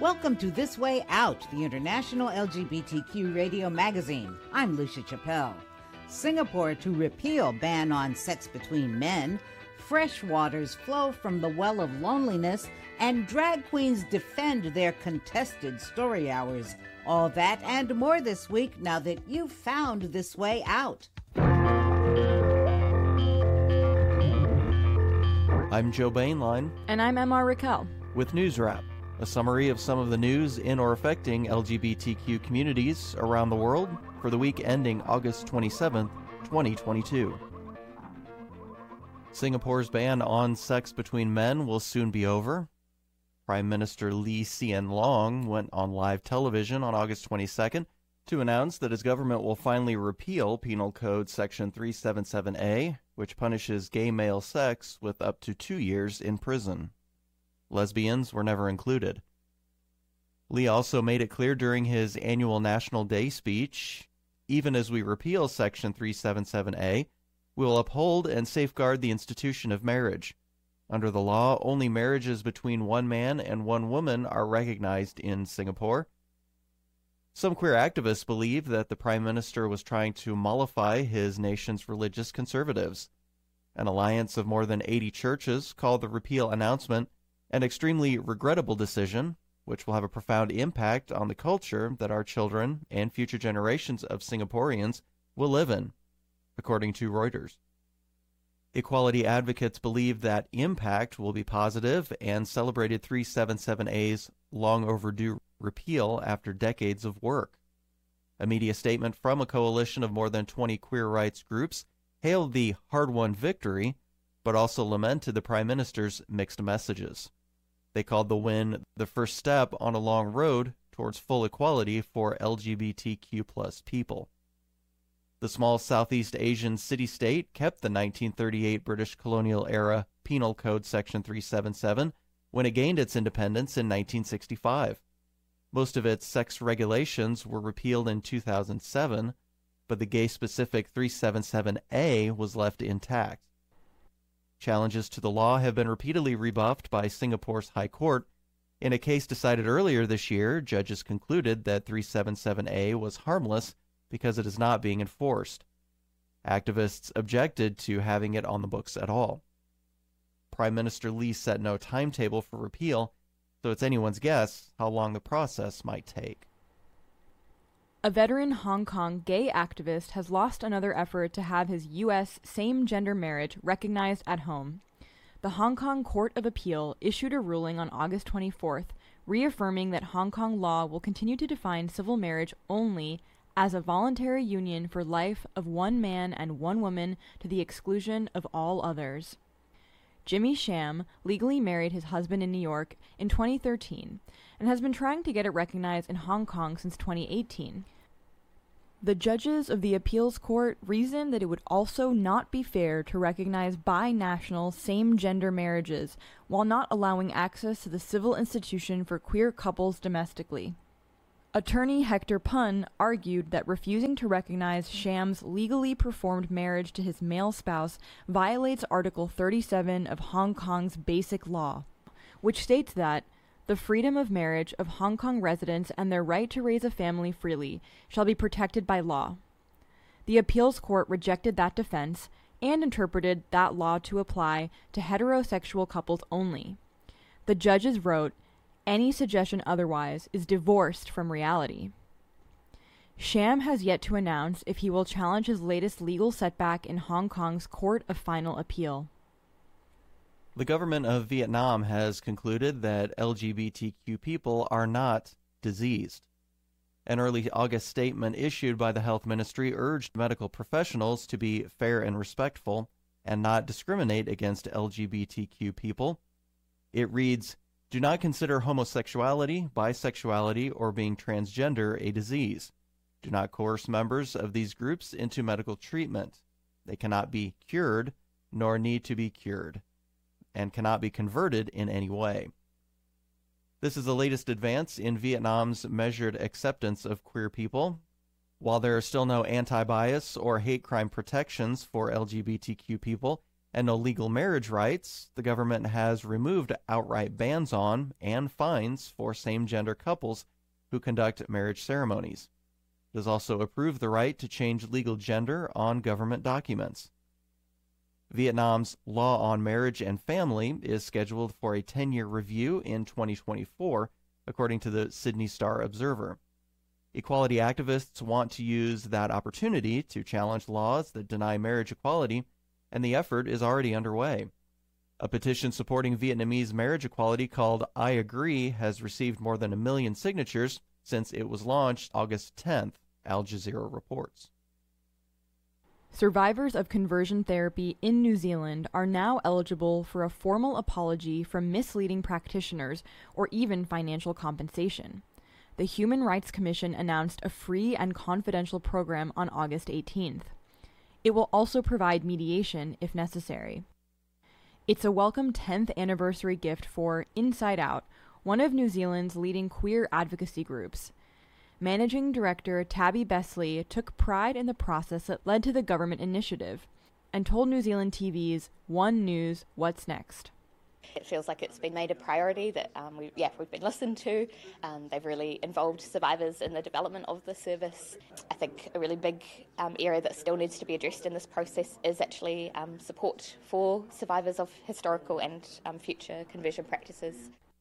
Welcome to This Way Out, the international LGBTQ radio magazine. I'm Lucia Chappelle. Singapore to repeal ban on sex between men, fresh waters flow from the well of loneliness, and drag queens defend their contested story hours. All that and more this week now that you've found This Way Out. I'm Joe Bainline. And I'm MR Raquel. With News Wrap, a summary of some of the news in or affecting LGBTQ communities around the world for the week ending August 27th, 2022. Singapore's ban on sex between men will soon be over. Prime Minister Lee Hsien Loong went on live television on August 22nd to announce that his government will finally repeal Penal Code Section 377A, which punishes gay male sex with up to 2 years in prison. Lesbians were never included. Lee also made it clear during his annual National Day speech, even as we repeal Section 377A, we will uphold and safeguard the institution of marriage. Under the law, only marriages between one man and one woman are recognized in Singapore. Some queer activists believe that the Prime Minister was trying to mollify his nation's religious conservatives. An alliance of more than 80 churches called the repeal announcement an extremely regrettable decision, which will have a profound impact on the culture that our children and future generations of Singaporeans will live in, according to Reuters. Equality advocates believe that impact will be positive and celebrated 377A's long overdue repeal after decades of work. A media statement from a coalition of more than 20 queer rights groups hailed the hard-won victory, but also lamented the Prime Minister's mixed messages. They called the win the first step on a long road towards full equality for LGBTQ+ people. The small Southeast Asian city-state kept the 1938 British colonial-era Penal Code Section 377 when it gained its independence in 1965. Most of its sex regulations were repealed in 2007, but the gay-specific 377A was left intact. Challenges to the law have been repeatedly rebuffed by Singapore's High Court. In a case decided earlier this year, judges concluded that 377A was harmless because it is not being enforced. Activists objected to having it on the books at all. Prime Minister Lee set no timetable for repeal, so it's anyone's guess how long the process might take. A veteran Hong Kong gay activist has lost another effort to have his U.S. same-gender marriage recognized at home. The Hong Kong Court of Appeal issued a ruling on August 24th, reaffirming that Hong Kong law will continue to define civil marriage only as a voluntary union for life of one man and one woman to the exclusion of all others. Jimmy Sham legally married his husband in New York in 2013 and has been trying to get it recognized in Hong Kong since 2018. The judges of the appeals court reasoned that it would also not be fair to recognize bi-national same-gender marriages while not allowing access to the civil institution for queer couples domestically. Attorney Hector Pun argued that refusing to recognize Sham's legally performed marriage to his male spouse violates Article 37 of Hong Kong's Basic Law, which states that the freedom of marriage of Hong Kong residents and their right to raise a family freely shall be protected by law. The appeals court rejected that defense and interpreted that law to apply to heterosexual couples only. The judges wrote, "Any suggestion otherwise is divorced from reality." Sham has yet to announce if he will challenge his latest legal setback in Hong Kong's Court of Final Appeal. The government of Vietnam has concluded that LGBTQ people are not diseased. An early August statement issued by the health ministry urged medical professionals to be fair and respectful and not discriminate against LGBTQ people. It reads, "Do not consider homosexuality, bisexuality, or being transgender a disease. Do not coerce members of these groups into medical treatment. They cannot be cured, nor need to be cured, and cannot be converted in any way." This is the latest advance in Vietnam's measured acceptance of queer people. While there are still no anti-bias or hate crime protections for LGBTQ people, and no legal marriage rights, the government has removed outright bans on and fines for same-gender couples who conduct marriage ceremonies. It has also approved the right to change legal gender on government documents. Vietnam's law on marriage and family is scheduled for a 10-year review in 2024, according to the Sydney Star Observer. Equality activists want to use that opportunity to challenge laws that deny marriage equality, and the effort is already underway. A petition supporting Vietnamese marriage equality called I Agree has received more than 1 million signatures since it was launched August 10th, Al Jazeera reports. Survivors of conversion therapy in New Zealand are now eligible for a formal apology from misleading practitioners or even financial compensation. The Human Rights Commission announced a free and confidential program on August 18th. It will also provide mediation if necessary. It's a welcome 10th anniversary gift for Inside Out, one of New Zealand's leading queer advocacy groups. Managing Director Tabby Besley took pride in the process that led to the government initiative and told New Zealand TV's One News What's Next. It feels like it's been made a priority that we've been listened to. They've really involved survivors in the development of the service. I think a really big area that still needs to be addressed in this process is actually support for survivors of historical and future conversion practices.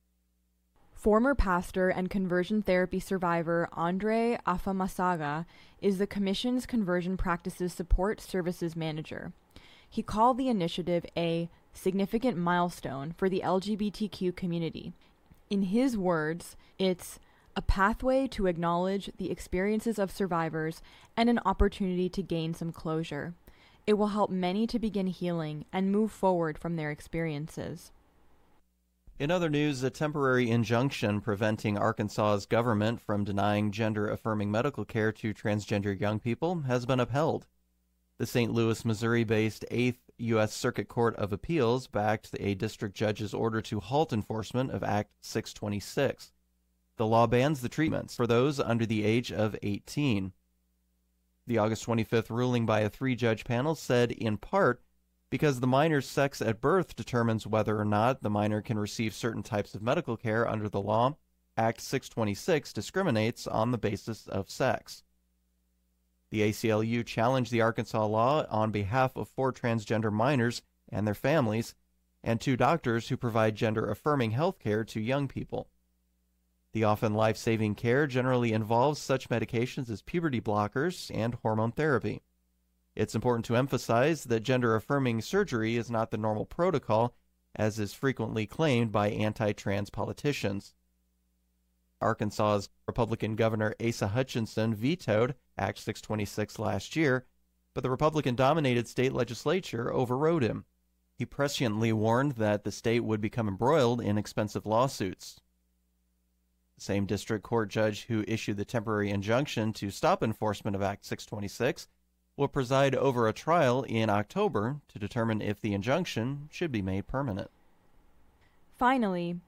Former pastor and conversion therapy survivor Andre Afamasaga is the Commission's Conversion Practices Support Services Manager. He called the initiative a significant milestone for the LGBTQ community. In his words, it's a pathway to acknowledge the experiences of survivors and an opportunity to gain some closure. It will help many to begin healing and move forward from their experiences. In other news, a temporary injunction preventing Arkansas's government from denying gender-affirming medical care to transgender young people has been upheld. The St. Louis, Missouri-based 8th U.S. Circuit Court of Appeals backed a district judge's order to halt enforcement of Act 626. The law bans the treatments for those under the age of 18. The August 25th ruling by a 3-judge panel said, in part, because the minor's sex at birth determines whether or not the minor can receive certain types of medical care under the law, Act 626 discriminates on the basis of sex. The ACLU challenged the Arkansas law on behalf of 4 transgender minors and their families, and 2 doctors who provide gender-affirming health care to young people. The often life-saving care generally involves such medications as puberty blockers and hormone therapy. It's important to emphasize that gender-affirming surgery is not the normal protocol, as is frequently claimed by anti-trans politicians. Arkansas's Republican Governor Asa Hutchinson vetoed Act 626 last year, but the Republican-dominated state legislature overrode him. He presciently warned that the state would become embroiled in expensive lawsuits. The same district court judge who issued the temporary injunction to stop enforcement of Act 626 will preside over a trial in October to determine if the injunction should be made permanent. Finally,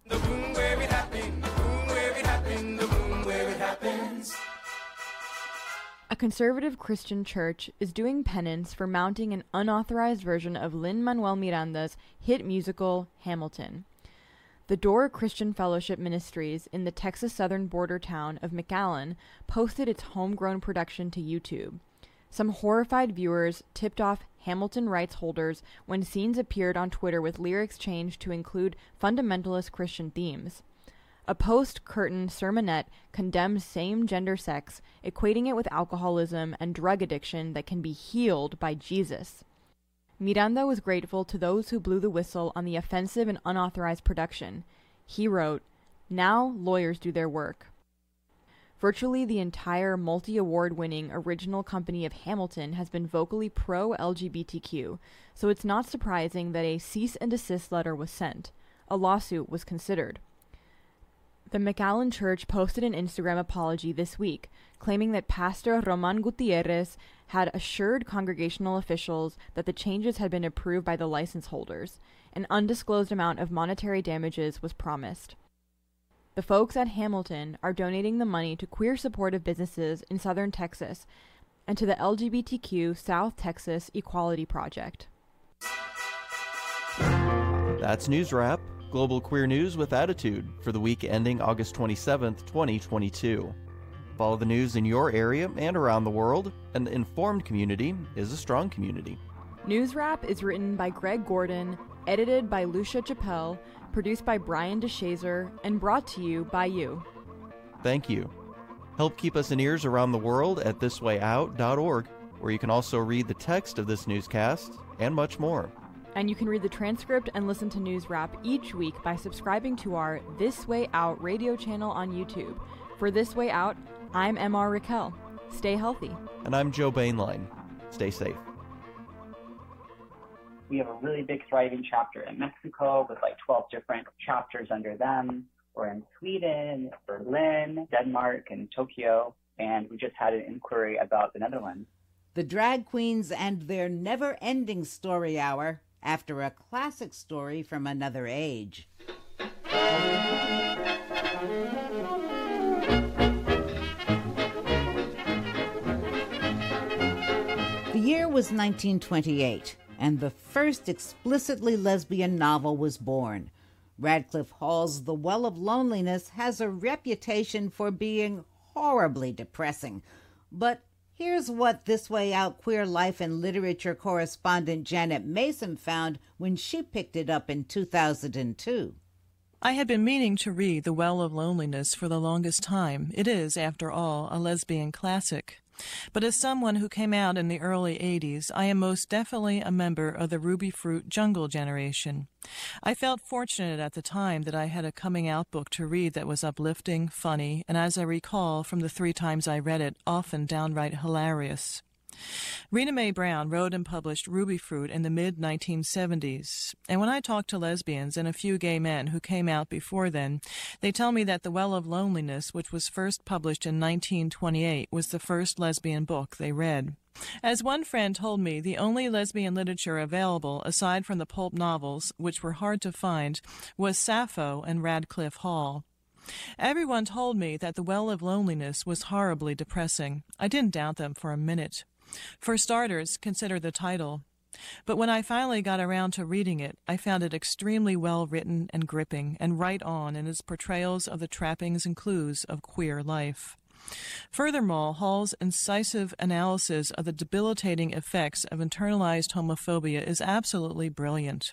a conservative Christian church is doing penance for mounting an unauthorized version of Lin-Manuel Miranda's hit musical Hamilton. The Door Christian Fellowship Ministries in the Texas southern border town of McAllen posted its homegrown production to YouTube. Some horrified viewers tipped off Hamilton rights holders when scenes appeared on Twitter with lyrics changed to include fundamentalist Christian themes. A post-curtain sermonette condemns same-gender sex, equating it with alcoholism and drug addiction that can be healed by Jesus. Miranda was grateful to those who blew the whistle on the offensive and unauthorized production. He wrote, "Now lawyers do their work." Virtually the entire multi-award-winning original company of Hamilton has been vocally pro-LGBTQ, so it's not surprising that a cease and desist letter was sent. A lawsuit was considered. The McAllen Church posted an Instagram apology this week, claiming that Pastor Roman Gutierrez had assured congregational officials that the changes had been approved by the license holders. An undisclosed amount of monetary damages was promised. The folks at Hamilton are donating the money to queer-supportive businesses in southern Texas and to the LGBTQ South Texas Equality Project. That's News Wrap, global queer news with attitude for the week ending August 27th, 2022. Follow the news in your area and around the world. An informed community is a strong community. News Wrap is written by Greg Gordon, edited by Lucia Chappelle, produced by Brian DeShazer, and brought to you by you. Thank you. Help keep us in ears around the world at thiswayout.org, where you can also read the text of this newscast and much more. And you can read the transcript and listen to News Wrap each week by subscribing to our This Way Out radio channel on YouTube. For This Way Out, I'm MR Raquel. Stay healthy. And I'm Joe Bainline. Stay safe. We have a really big thriving chapter in Mexico with like 12 different chapters under them. We're in Sweden, Berlin, Denmark, and Tokyo. And we just had an inquiry about the Netherlands. The Drag Queens and their never-ending story hour after a classic story from another age. The year was 1928, and the first explicitly lesbian novel was born. Radcliffe Hall's The Well of Loneliness has a reputation for being horribly depressing, but here's what This Way Out queer life and literature correspondent Janet Mason found when she picked it up in 2002. I had been meaning to read The Well of Loneliness for the longest time. It is, after all, a lesbian classic. But as someone who came out in the early 80s, I am most definitely a member of the Ruby Fruit Jungle generation. I felt fortunate at the time that I had a coming-out book to read that was uplifting, funny, and as I recall from the 3 times I read it, often downright hilarious. Rena Mae Brown wrote and published Ruby Fruit in the mid-1970s, and when I talk to lesbians and a few gay men who came out before then, they tell me that The Well of Loneliness, which was first published in 1928, was the first lesbian book they read. As one friend told me, the only lesbian literature available, aside from the pulp novels, which were hard to find, was Sappho and Radcliffe Hall. Everyone told me that The Well of Loneliness was horribly depressing. I didn't doubt them for a minute. For starters, consider the title. But when I finally got around to reading it, I found it extremely well written and gripping, and right on in its portrayals of the trappings and clues of queer life. Furthermore, Hall's incisive analysis of the debilitating effects of internalized homophobia is absolutely brilliant.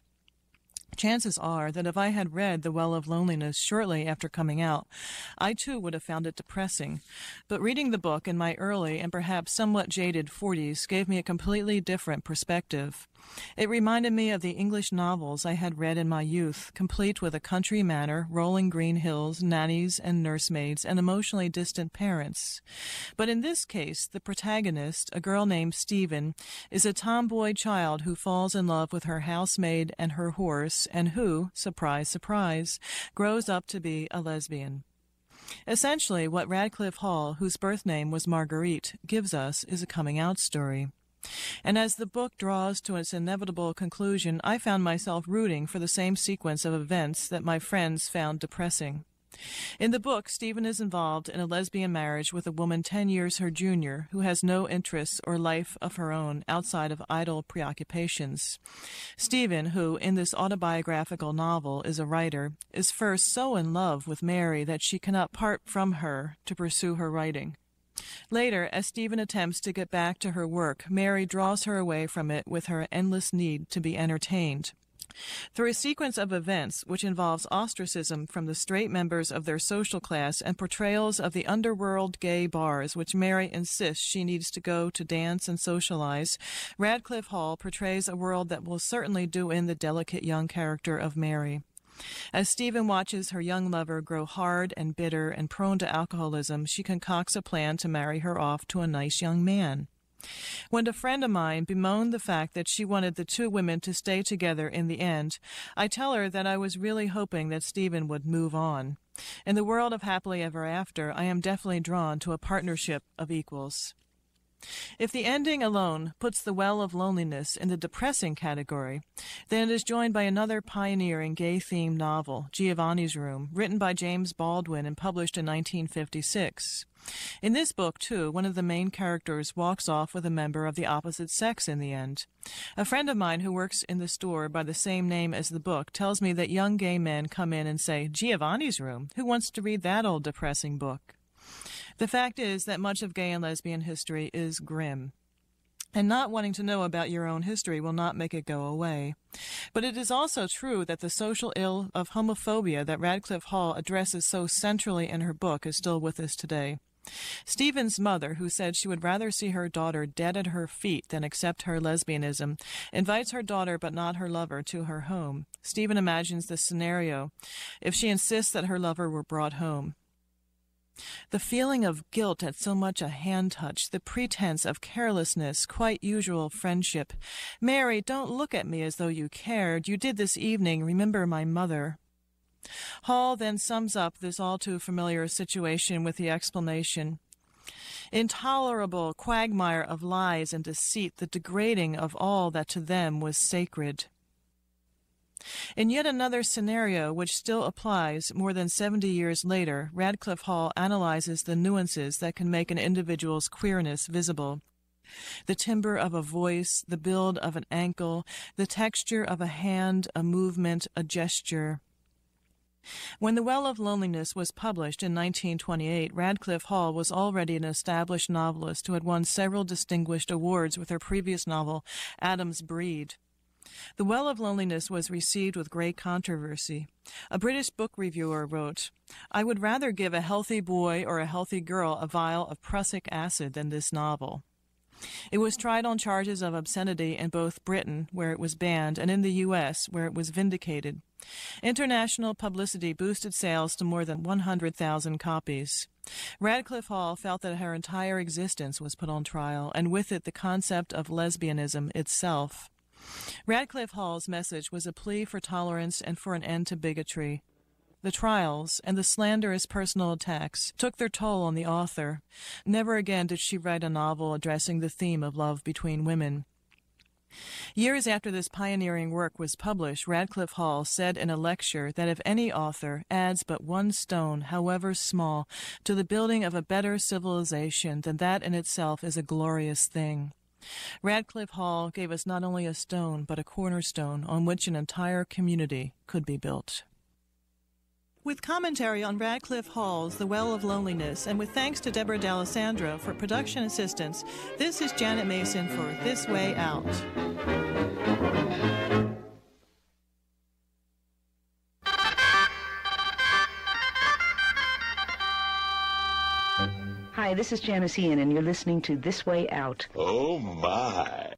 Chances are that if I had read The Well of Loneliness shortly after coming out, I too would have found it depressing. But reading the book in my early and perhaps somewhat jaded 40s gave me a completely different perspective. It reminded me of the English novels I had read in my youth, complete with a country manor, rolling green hills, nannies and nursemaids, and emotionally distant parents. But in this case, the protagonist, a girl named Stephen, is a tomboy child who falls in love with her housemaid and her horse, and who, surprise, surprise, grows up to be a lesbian. Essentially, what Radcliffe Hall, whose birth name was Marguerite, gives us is a coming-out story. And as the book draws to its inevitable conclusion, I found myself rooting for the same sequence of events that my friends found depressing. In the book, Stephen is involved in a lesbian marriage with a woman 10 years her junior who has no interests or life of her own outside of idle preoccupations. Stephen, who in this autobiographical novel is a writer, is first so in love with Mary that she cannot part from her to pursue her writing. Later, as Stephen attempts to get back to her work, Mary draws her away from it with her endless need to be entertained. Through a sequence of events which involves ostracism from the straight members of their social class and portrayals of the underworld gay bars which Mary insists she needs to go to dance and socialize, Radcliffe Hall portrays a world that will certainly do in the delicate young character of Mary. As Stephen watches her young lover grow hard and bitter and prone to alcoholism, she concocts a plan to marry her off to a nice young man. When a friend of mine bemoaned the fact that she wanted the two women to stay together in the end, I tell her that I was really hoping that Stephen would move on. In the world of happily ever after, I am definitely drawn to a partnership of equals. If the ending alone puts The Well of Loneliness in the depressing category, then it is joined by another pioneering gay-themed novel, Giovanni's Room, written by James Baldwin and published in 1956. In this book, too, one of the main characters walks off with a member of the opposite sex in the end. A friend of mine who works in the store by the same name as the book tells me that young gay men come in and say, "Giovanni's Room? Who wants to read that old depressing book?" The fact is that much of gay and lesbian history is grim. And not wanting to know about your own history will not make it go away. But it is also true that the social ill of homophobia that Radcliffe Hall addresses so centrally in her book is still with us today. Stephen's mother, who said she would rather see her daughter dead at her feet than accept her lesbianism, invites her daughter but not her lover to her home. Stephen imagines the scenario if she insists that her lover were brought home. The feeling of guilt at so much a hand touch, the pretense of carelessness, quite usual friendship. "Mary, don't look at me as though you cared. You did this evening. Remember my mother." Hall then sums up this all-too-familiar situation with the explanation, "Intolerable quagmire of lies and deceit, the degrading of all that to them was sacred." In yet another scenario which still applies more than 70 years later, Radcliffe Hall analyzes the nuances that can make an individual's queerness visible. The timbre of a voice, the build of an ankle, the texture of a hand, a movement, a gesture. When The Well of Loneliness was published in 1928, Radcliffe Hall was already an established novelist who had won several distinguished awards with her previous novel, Adam's Breed. The Well of Loneliness was received with great controversy. A British book reviewer wrote, "I would rather give a healthy boy or a healthy girl a vial of prussic acid than this novel." It was tried on charges of obscenity in both Britain, where it was banned, and in the U.S., where it was vindicated. International publicity boosted sales to more than 100,000 copies. Radcliffe Hall felt that her entire existence was put on trial, and with it the concept of lesbianism itself. Radcliffe Hall's message was a plea for tolerance and for an end to bigotry. The trials and the slanderous personal attacks took their toll on the author. Never again did she write a novel addressing the theme of love between women. Years after this pioneering work was published, Radcliffe Hall said in a lecture that if any author adds but one stone, however small, to the building of a better civilization, then that in itself is a glorious thing. Radcliffe Hall gave us not only a stone, but a cornerstone on which an entire community could be built. With commentary on Radcliffe Hall's The Well of Loneliness, and with thanks to Deborah D'Alessandro for production assistance, this is Janet Mason for This Way Out. Hi, this is Janice Ian, and you're listening to This Way Out. Oh, my.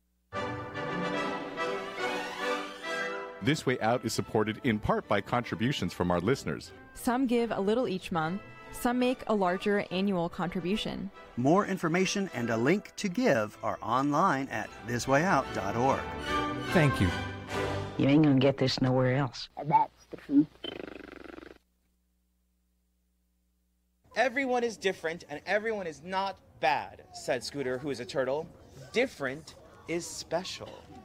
This Way Out is supported in part by contributions from our listeners. Some give a little each month. Some make a larger annual contribution. More information and a link to give are online at thiswayout.org. Thank you. You ain't gonna get this nowhere else. That's the truth. Everyone is different and everyone is not bad, said Scooter, who is a turtle. Different is special.